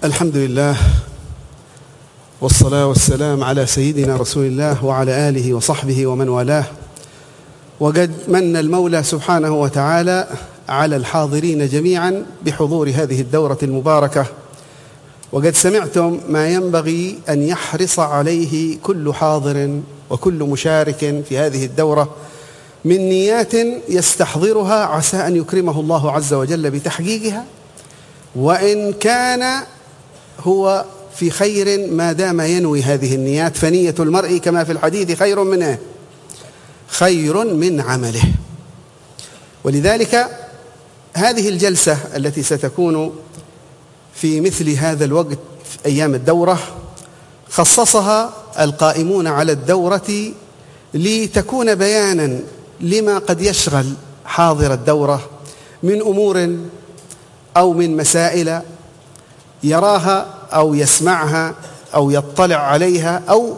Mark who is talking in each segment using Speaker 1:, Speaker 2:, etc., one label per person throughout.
Speaker 1: الحمد لله والصلاة والسلام على سيدنا رسول الله وعلى آله وصحبه ومن والاه. وقد من المولى سبحانه وتعالى على الحاضرين جميعا بحضور هذه الدورة المباركة، وقد سمعتم ما ينبغي أن يحرص عليه كل حاضر وكل مشارك في هذه الدورة من نيات يستحضرها عسى أن يكرمه الله عز وجل بتحقيقها، وإن كان هو في خير ما دام ينوي هذه النيات، فنية المرء كما في الحديث خير من خير من عمله. ولذلك هذه الجلسة التي ستكون في مثل هذا الوقت في أيام الدورة خصصها القائمون على الدورة لتكون بيانا لما قد يشغل حاضر الدورة من أمور أو من مسائل يراها أو يسمعها أو يطلع عليها أو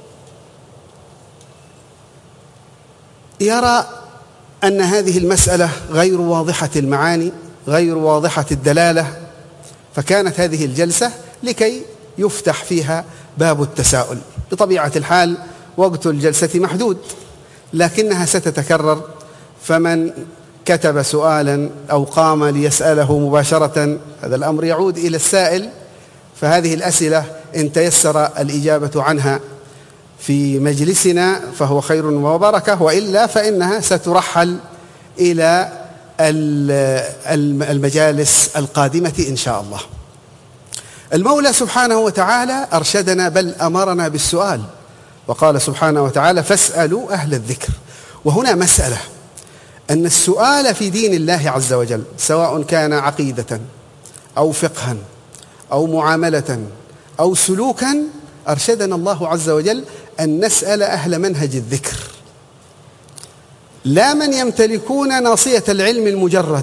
Speaker 1: يرى أن هذه المسألة غير واضحة المعاني، غير واضحة الدلالة، فكانت هذه الجلسة لكي يفتح فيها باب التساؤل. بطبيعة الحال وقت الجلسة محدود، لكنها ستتكرر، فمن كتب سؤالا أو قام ليسأله مباشرة هذا الأمر يعود إلى السائل، فهذه الأسئلة إن تيسر الإجابة عنها في مجلسنا فهو خير وبركة، وإلا فإنها سترحل إلى المجالس القادمة إن شاء الله. المولى سبحانه وتعالى أرشدنا بل أمرنا بالسؤال، وقال سبحانه وتعالى فاسألوا أهل الذكر. وهنا مسألة أن السؤال في دين الله عز وجل سواء كان عقيدة أو فقها أو معاملة أو سلوكا، أرشدنا الله عز وجل أن نسأل أهل منهج الذكر، لا من يمتلكون ناصية العلم المجرد.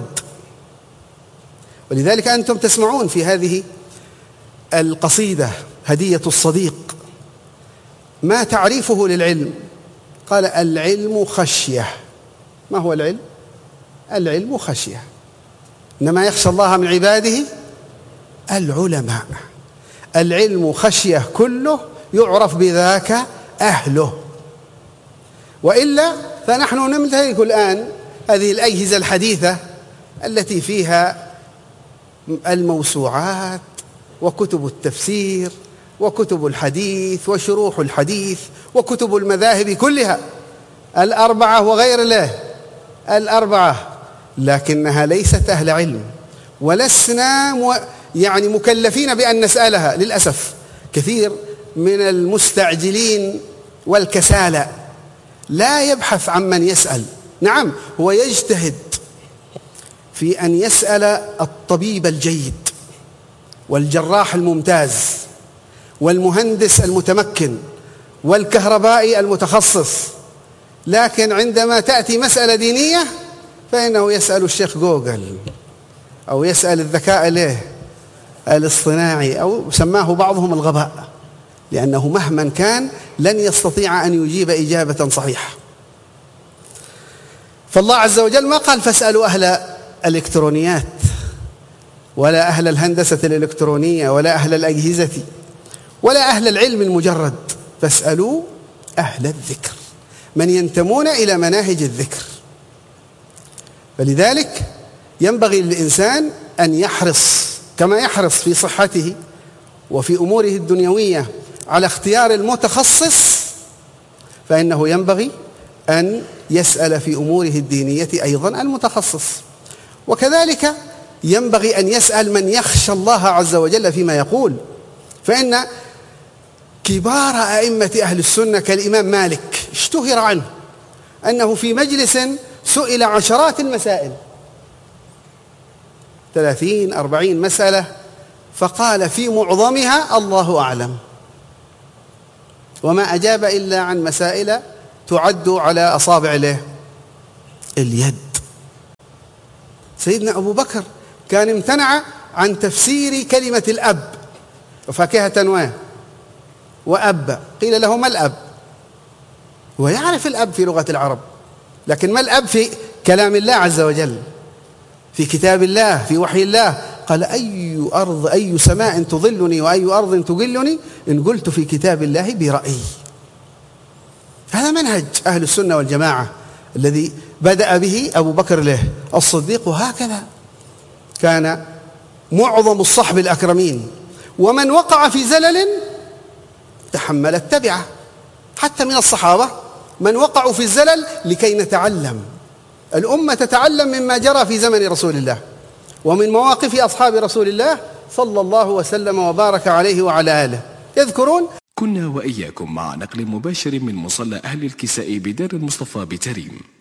Speaker 1: ولذلك أنتم تسمعون في هذه القصيدة هدية الصديق ما تعريفه للعلم، قال العلم خشية. ما هو العلم؟ العلم خشية، إنما يخشى الله من عباده العلماء. العلم خشية كله يعرف بذاك أهله، وإلا فنحن نمتلك الآن هذه الأجهزة الحديثة التي فيها الموسوعات وكتب التفسير وكتب الحديث وشروح الحديث وكتب المذاهب كلها الأربعة وغير له الأربعة، لكنها ليست أهل علم، ولسنا مكلفين بأن نسألها. للأسف كثير من المستعجلين والكسالى لا يبحث عن من يسأل. نعم، هو يجتهد في أن يسأل الطبيب الجيد والجراح الممتاز والمهندس المتمكن والكهربائي المتخصص، لكن عندما تأتي مسألة دينية فإنه يسأل الشيخ جوجل أو يسأل الذكاء الاصطناعي، أو سماه بعضهم الغباء، لأنه مهما كان لن يستطيع أن يجيب إجابة صحيحة. فالله عز وجل ما قال فاسألوا أهل الإلكترونيات ولا أهل الهندسة الإلكترونية ولا أهل الأجهزة ولا أهل العلم المجرد، فاسألوا أهل الذكر، من ينتمون إلى مناهج الذكر. فلذلك ينبغي للإنسان أن يحرص كما يحرص في صحته وفي أموره الدنيوية على اختيار المتخصص، فإنه ينبغي أن يسأل في أموره الدينية أيضا المتخصص. وكذلك ينبغي أن يسأل من يخشى الله عز وجل فيما يقول، فإن كبار أئمة أهل السنة كالإمام مالك اشتهر عنه أنه في مجلس سئل عشرات المسائل 30-40 مسألة، فقال في معظمها الله أعلم، وما أجاب إلا عن مسائل تعد على أصابع اليد. سيدنا أبو بكر كان امتنع عن تفسير كلمة الأب، وفاكهة وأب، قيل له ما الأب؟ ويعرف الأب في لغة العرب، لكن ما الأب في كلام الله عز وجل، في كتاب الله، في وحي الله؟ قال أي أرض أي سماء تظلني وأي أرض تقلني إن قلت في كتاب الله برأيي. هذا منهج أهل السنة والجماعة الذي بدأ به أبو بكر له الصديق، وهكذا كان معظم الصحب الأكرمين. ومن وقع في زلل تحمل التبعة، حتى من الصحابة من وقعوا في الزلل لكي نتعلم. الأمة تتعلم مما جرى في زمن رسول الله ومن مواقف أصحاب رسول الله صلى الله وسلم وبارك عليه وعلى آله. يذكرون
Speaker 2: كنا وإياكم مع نقل مباشر من مصلى أهل الكساء بدار المصطفى بتريم.